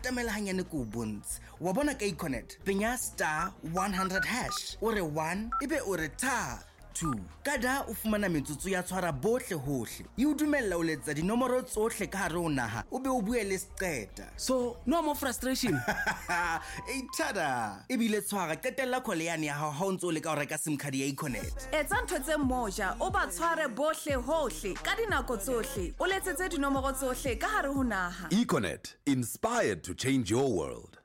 tlamela hanyane ko bontshe wa bona ka Econet penya *100# o re 1 ebe o re tha 2 kada o fumana metsotso ya tshwara bohle hohle e o dumella o letsa dinomoro tsohle ka hare ho naha o be o bue le seqeta So no more frustration. tada ebile tshwara qetella call yane ya hao ha o ntse o le ka ho reka sim card ya Econet. Etsa ntho tse mmoja o ba tshware bohle hohle ka dinako tsohle o letsetse dinomoro tsohle ka hare ho naha. Econet, inspired to change your world.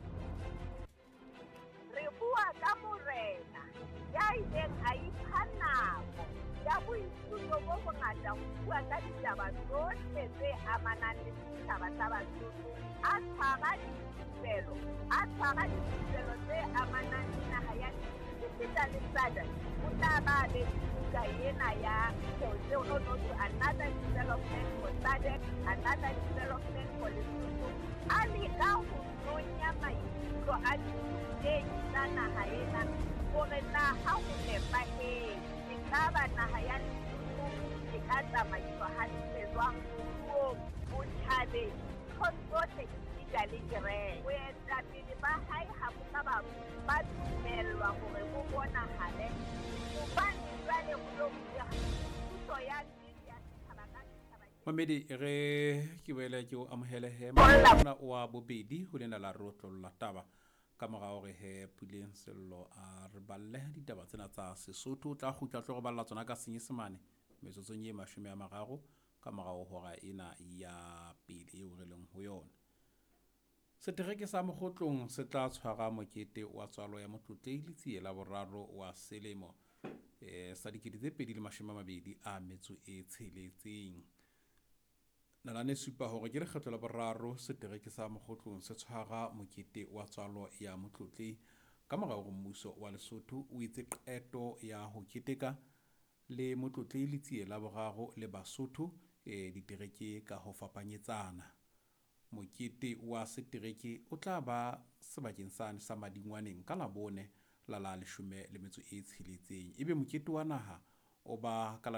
Re bua ka morena ya ileng a ipha nako ya boithuto bo bongata ho bua ka ditaba tsohle tse amanang le setjhaba sa Basotho, a tshwara dithupelo tse amanang le naha ya Sita le Sada, o tla ba le buka ena ya another development for SADC, another development for Lesotho. A leka ho nonya maikutlo a diteng tsa naha ena hore naha ho nepahetse ka ba naha ya Lesotho e ka tsamaiswa hantle jwang moruong, botjhabeng, tsohle ka le direng. O etsa pele ba hae ha bona ba dumellwa hore bo bonahale hobane jwale ho lo buya thuso ya Mamedi re ke boela ke o amohele he mona wa bobedi ho lena la rotlo la taba ka morao re he Puleng Sello a re balle ditaba tsena tsa Sesotho tla khutla tlo go balla tsona ka Senyesemane metsotso nye 30 ka morao hora ena ya pele eo re leng ho yona. Setereke sa Mokgotlong se tla tshwara mokete wa tswalo ya Motlotlei Letsie la boraro wa selemo sa 2020 a metso e tsheletseng. Nalane supa hore ke lekgetlo la boraro setereke sa Mokgotlong se tshwara mokete wa tswalo ya Motlotlei ka morao ho mmuso wa Lesotho o itse qeto ya ho keteka le Motlotlei Letsie la boraro le Basotho ditereke ka ho fapanyetsana. Mokete wa setereke o tla ba sebakeng sane sa Madingwaneng ka Labone la 16 ebe mokete wa naha o ba ka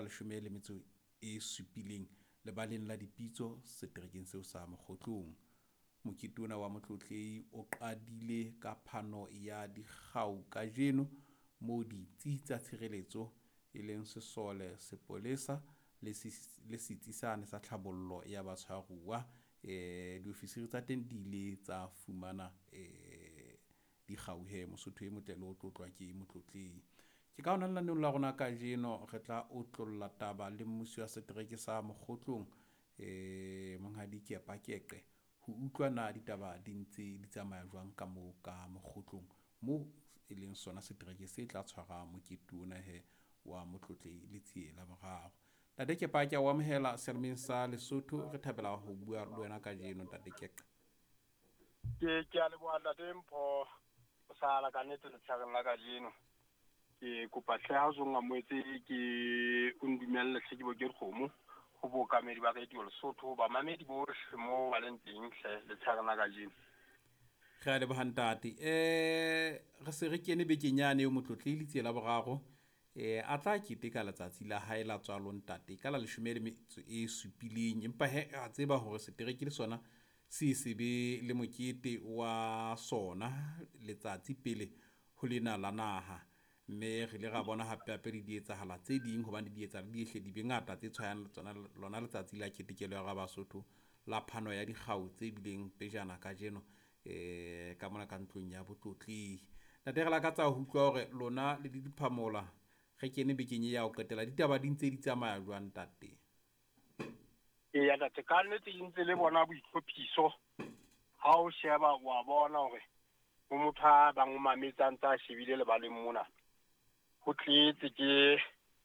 17 lebaleng la dipitso seterekeng seo sa Mokgotlong. Mokete ona wa Motlotlei o qadile ka phano ya dikgau ka jeno mo ditsi tsa tshireletso e leng sesole sepolesa le setsisane sa tlhabollo ya batshwaruwa diofisiri tsa teng di ile tsa fumana dikgau he Mosotho e motlelo o tlotlwa ke Motlotlei. Ke ka hona laneng la rona ka jeno re tla otlolla taba le mmuso wa setereke sa Mokgotlong monghadi Kepa Keqe ho utlwana ditaba di ntse di tsamaya jwang ka mo ka Mokgotlong mo e leng sona setereke se tla tshwara mokete ona he wa Motlotlei Letsie la boraro. Tate Kepa ke wa amohela sermeng sa Lesotho re thabela ho bua le wena ka jeno Tate Keqe. Ke a leboha Tate Mpho o sala ka nete le tshwareng la ka jeno. Ke kopa hle ha zonga moetse ke undumelle hle ke bo ke kgomo ho bo kamedi ba radio Lesotho ba mamedi bohle mo ba leng teng hle le tshwareng la ka jeno. Ga le bohantate re se re kene bekenyane yo Motlotlei Letsie la boraro a tla keteka letsatsi la hae la tswalo ntate ka la 17 empa he a tseba hore setereke le sona se be le mokete wa sona letsatsi pele ho lena la naha mme re le ga bona hape di etsahala tse ding hobane di etsa di ehle di bengata tse tshwayang tsona lona letsatsi la ketekelo ya Basotho la phano ya dikgau tse bileng pejana ka jeno ka mona ka ntlong ya Botlotlei. Tate re la ka tsa ho utlwa hore lona le diphamola ge kene bekenye ya o qetela ditaba di ntse di tsamaya jwang Tate? Ya tate ka nnete di ntse le bona boitlhophiso ha o sheba wa bona hore o motho a bang o mametsang tsa shebile le baleng mona ho tletse ke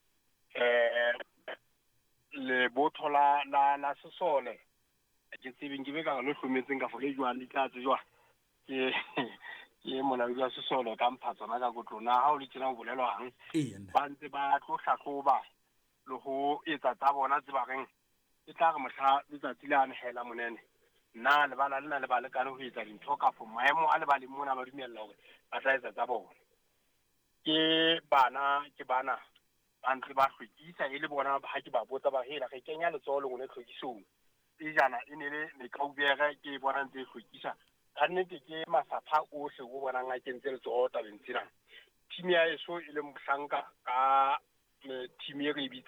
le botho la sesole ke tsebeng ke be ka lo hlometseng ka fole jwang di tlatse jwa ke mona wa sesole ka mphatsana ka gotlona ha o le tsena o bolelwang ba ntse ba tlo hlahloba le ho etsa tsa bona tse ba reng e tla re mohla letsatsi la anhela monene nna le bana le ba le kana ho etsa dintho ka fo maemo a le ba le mona ba dumella hore ba tla etsa tsa bona ke bana ba ntse ba hlwekisa e le bona ha ke ba botsa ba hela re kenya letsoho le ngone tlhokisong e jana e ne le Mekaubere ke bona ntse hlwekisa ka nnete ke mafapha ohle o bonang a kentse letsoho tabeng tsena. Team ya eso e le mohlanka ka team e re bitsa